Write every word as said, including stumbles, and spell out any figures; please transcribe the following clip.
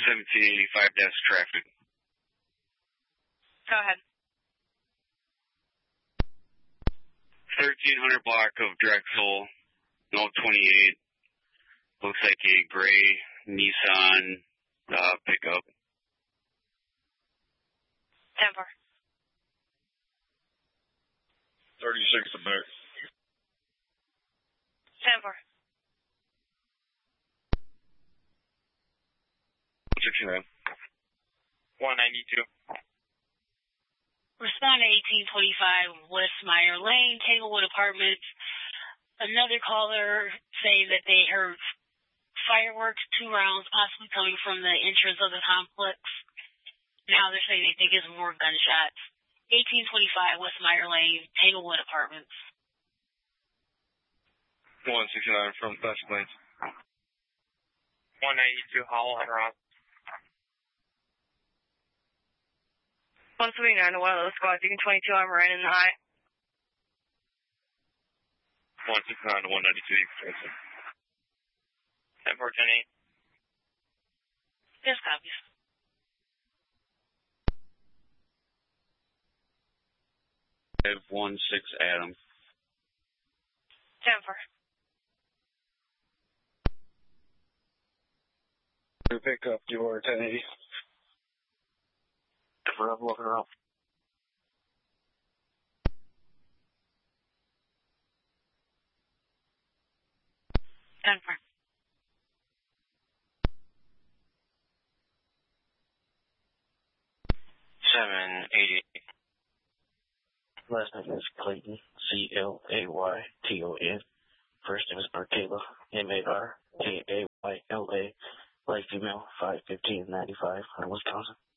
seventeen eighty-five dash traffic. Go ahead. thirteen hundred block of Drexel, no twenty-eight. Looks like a gray Nissan uh, pickup. ten four. thirty-six to back. ten four. sixty-nine. one ninety-two. Respond to eighteen twenty-five West Meyer Lane, Tanglewood Apartments. Another caller saying that they heard fireworks, two rounds, possibly coming from the entrance of the complex. Now they're saying they think it's more gunshots. eighteen twenty-five West Meyer Lane, Tanglewood Apartments. one sixty-nine from Best Lanes. one ninety-two Hollow and Rock. one seventy-nine to one of those squads. You can twenty-two, I'm right in the high. one sixty-nine to one ninety-two, you can trace it. ten four ten eight. Yes, copies. five one six Adam. ten four. Pick up your ten eighty. I'm looking around. ten four. seven eighty. Last name is Clayton, C L A Y T O N. First name is Markayla, M A R K A Y L A. Light female, five fifteen ninety-five, Wisconsin.